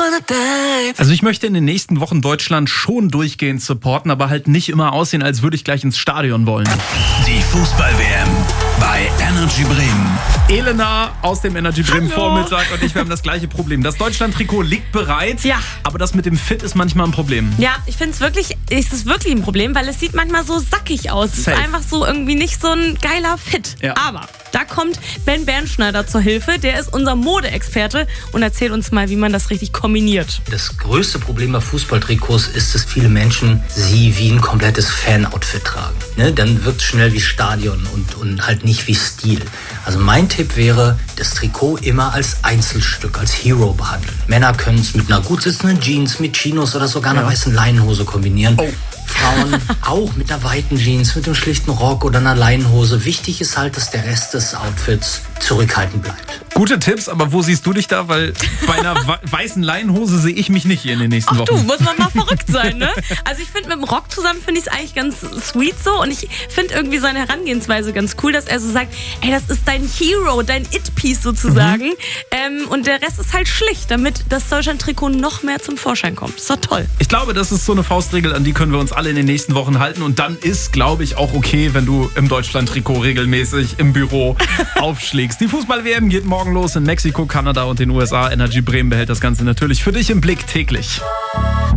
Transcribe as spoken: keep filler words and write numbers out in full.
Also ich möchte in den nächsten Wochen Deutschland schon durchgehend supporten, aber halt nicht immer aussehen, als würde ich gleich ins Stadion wollen. Die Fußball-W M bei Energy Bremen. Elena aus dem Energy Bremen Hallo. Vormittag und ich, wir haben das gleiche Problem. Das Deutschland-Trikot liegt bereit, Ja. aber das mit dem Fit ist manchmal ein Problem. Ja, ich finde es wirklich, es ist wirklich ein Problem, weil es sieht manchmal so sackig aus. Es ist Safe. einfach so irgendwie nicht so ein geiler Fit. Ja. Aber da kommt Ben Bernschneider zur Hilfe. Der ist unser Modeexperte und erzählt uns mal, wie man das richtig kombiniert. Das größte Problem bei Fußballtrikots ist, dass viele Menschen sie wie ein komplettes Fan-Outfit tragen. Ne? Dann wird es schnell wie Stadion und, und halt nicht wie Stil. Also mein Tipp wäre, das Trikot immer als Einzelstück, als Hero behandeln. Männer können es mit einer gut sitzenden Jeans, mit Chinos oder sogar einer Ja. weißen Leinenhose kombinieren. Oh. Frauen auch mit einer weiten Jeans, mit einem schlichten Rock oder einer Leinenhose. Wichtig ist halt, dass der Rest des Outfits zurückhaltend bleibt. Gute Tipps, aber wo siehst du dich da? Weil bei einer we- weißen Leinenhose sehe ich mich nicht hier in den nächsten Ach Wochen. du, muss man mal verrückt sein, ne? Also ich finde, mit dem Rock zusammen finde ich es eigentlich ganz sweet so und ich finde irgendwie seine Herangehensweise ganz cool, dass er so sagt, ey, das ist dein Hero, dein It-Piece sozusagen. Mhm. Ähm, und der Rest ist halt schlicht, damit das Deutschland-Trikot noch mehr zum Vorschein kommt. Ist doch toll. Ich glaube, das ist so eine Faustregel, an die können wir uns alle in den nächsten Wochen halten. Und dann ist, glaube ich, auch okay, wenn du im Deutschland-Trikot regelmäßig im Büro aufschlägst. Die Fußball-W M geht morgen los in Mexiko, Kanada und den U S A. Energy Bremen behält das Ganze natürlich für dich im Blick täglich.